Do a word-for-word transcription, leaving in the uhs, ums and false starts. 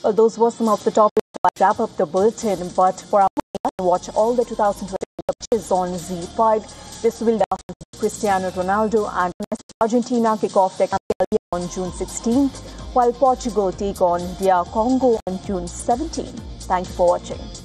Well, those were some of the topics that wrap up the bulletin. But for our watch all the two thousand twenty matches on Z five. This will be Cristiano Ronaldo and Argentina kick off their campaign on June sixteenth, while Portugal take on D R Congo on June seventeenth. Thank you for watching.